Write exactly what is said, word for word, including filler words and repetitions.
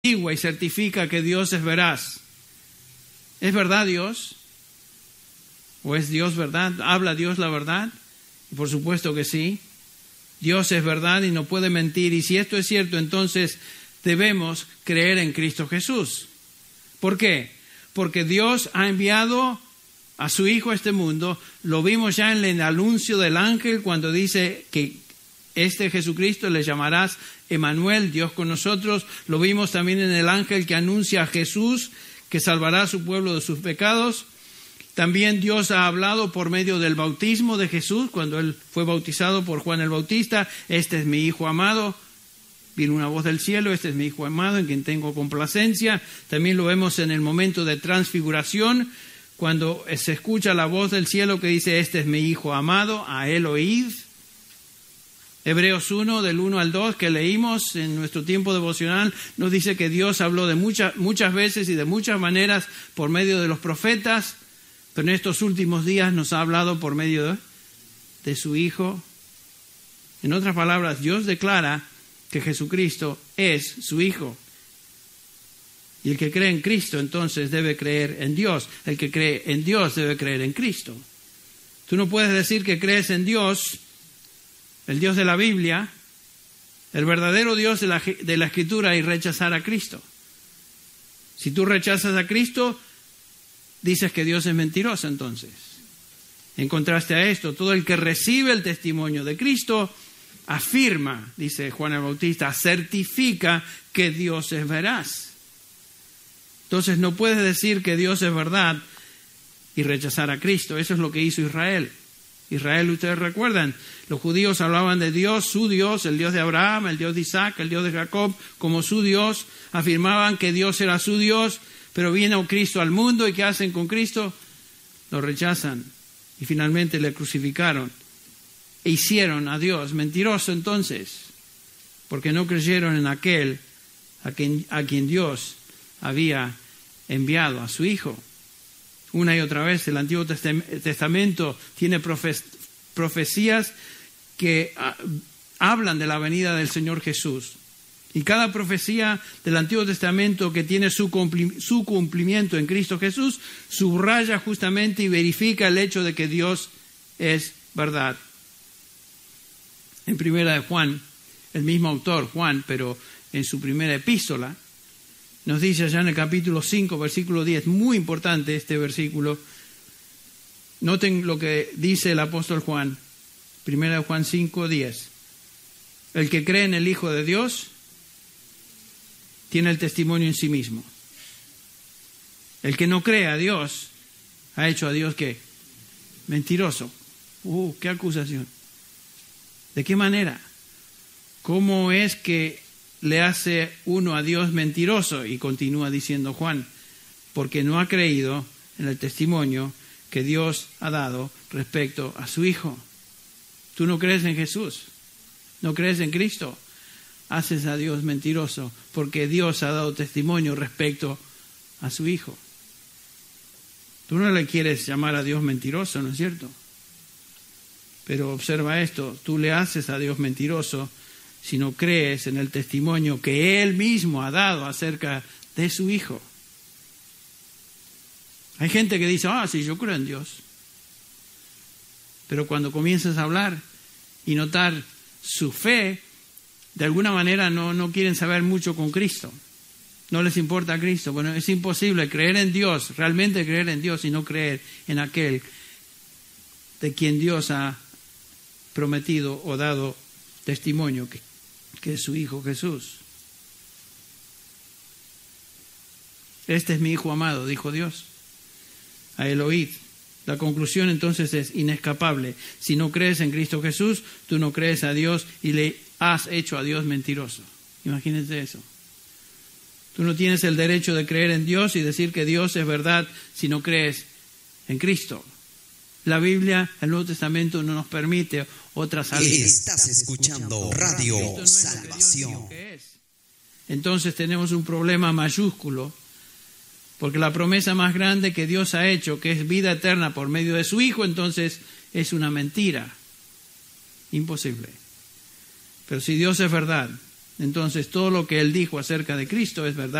y certifica que Dios es veraz. ¿Es verdad Dios? ¿O es Dios verdad? ¿Habla Dios la verdad? Por supuesto que sí. Dios es verdad y no puede mentir. Y si esto es cierto, entonces debemos creer en Cristo Jesús. ¿Por qué? Porque Dios ha enviado a su Hijo a este mundo. Lo vimos ya en el anuncio del ángel cuando dice que este Jesucristo le llamarás Emmanuel, Dios con nosotros. Lo vimos también en el ángel que anuncia a Jesús, que salvará a su pueblo de sus pecados. También Dios ha hablado por medio del bautismo de Jesús, cuando Él fue bautizado por Juan el Bautista. Este es mi Hijo amado. Vino una voz del cielo, este es mi Hijo amado, en quien tengo complacencia. También lo vemos en el momento de transfiguración, cuando se escucha la voz del cielo que dice, este es mi Hijo amado, a Él oíd. Hebreos uno, del uno al dos, que leímos en nuestro tiempo devocional, nos dice que Dios habló de muchas, muchas veces y de muchas maneras por medio de los profetas, pero en estos últimos días nos ha hablado por medio de, de su Hijo. En otras palabras, Dios declara que Jesucristo es su Hijo. Y el que cree en Cristo entonces debe creer en Dios. El que cree en Dios debe creer en Cristo. Tú no puedes decir que crees en Dios, el Dios de la Biblia, el verdadero Dios de la, de la Escritura, y rechazar a Cristo. Si tú rechazas a Cristo, dices que Dios es mentiroso entonces. En contraste a esto, todo el que recibe el testimonio de Cristo afirma, dice Juan el Bautista, certifica que Dios es veraz. Entonces no puedes decir que Dios es verdad y rechazar a Cristo. Eso es lo que hizo Israel. Israel, ustedes recuerdan, los judíos hablaban de Dios, su Dios, el Dios de Abraham, el Dios de Isaac, el Dios de Jacob, como su Dios. Afirmaban que Dios era su Dios, pero viene Cristo al mundo, ¿y qué hacen con Cristo? Lo rechazan y finalmente le crucificaron. E hicieron a Dios mentiroso entonces, porque no creyeron en aquel a quien, a quien Dios había enviado, a su Hijo. Una y otra vez el Antiguo Testamento tiene profe- profecías que ah, hablan de la venida del Señor Jesús. Y cada profecía del Antiguo Testamento que tiene su, cumpli- su cumplimiento en Cristo Jesús subraya justamente y verifica el hecho de que Dios es verdad. En primera de Juan, el mismo autor, Juan, pero en su primera epístola, nos dice allá en el capítulo cinco, versículo diez, muy importante este versículo. Noten lo que dice el apóstol Juan, primera de Juan cinco, diez. El que cree en el Hijo de Dios tiene el testimonio en sí mismo. El que no cree a Dios ha hecho a Dios, ¿qué? Mentiroso. Uh, qué acusación. ¿De qué manera? ¿Cómo es que le hace uno a Dios mentiroso? Y continúa diciendo Juan, porque no ha creído en el testimonio que Dios ha dado respecto a su Hijo. Tú no crees en Jesús, no crees en Cristo, haces a Dios mentiroso, porque Dios ha dado testimonio respecto a su Hijo. Tú no le quieres llamar a Dios mentiroso, ¿no es cierto? Pero observa esto, tú le haces a Dios mentiroso si no crees en el testimonio que Él mismo ha dado acerca de su Hijo. Hay gente que dice, ah, sí, yo creo en Dios. Pero cuando comienzas a hablar y notar su fe, de alguna manera no, no quieren saber mucho con Cristo. No les importa a Cristo. Bueno, es imposible creer en Dios, realmente creer en Dios y no creer en aquel de quien Dios ha prometido o dado testimonio que, que es su Hijo Jesús. Este es mi Hijo amado, dijo Dios. A él oíd. La conclusión entonces es inescapable. Si no crees en Cristo Jesús, tú no crees a Dios y le has hecho a Dios mentiroso. Imagínense eso. Tú no tienes el derecho de creer en Dios y decir que Dios es verdad si no crees en Cristo. La Biblia, el Nuevo Testamento, no nos permite otra salida. Estás escuchando Radio no es Salvación. que es. Entonces tenemos un problema mayúsculo, porque la promesa más grande que Dios ha hecho, que es vida eterna por medio de su Hijo, entonces es una mentira. Imposible. Pero si Dios es verdad entonces todo lo que Él dijo acerca de Cristo es verdad.